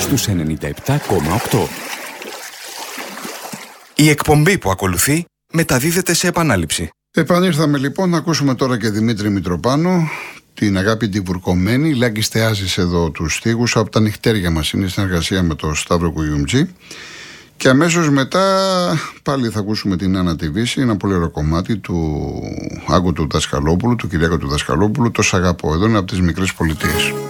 στους 97,8. Η εκπομπή που ακολουθεί μεταδίδεται σε επανάληψη. Επανήρθαμε λοιπόν να ακούσουμε τώρα και Δημήτρη Μητροπάνο, την αγάπη τη βουρκωμένη. Λάκη στεάζεις εδώ τους στίχους από τα νυχτέρια μας, είναι στην εργασία με τον Σταύρο Κουγιουμτζή. Και αμέσως μετά πάλι θα ακούσουμε την Άννα τη Βύση, ένα πολύ ωραίο κομμάτι του Άγκου του Δασκαλόπουλου, του Κυριάκου του Δασκαλόπουλου, το «Σ' αγαπώ». Εδώ είναι από τις μικρές πολιτείες.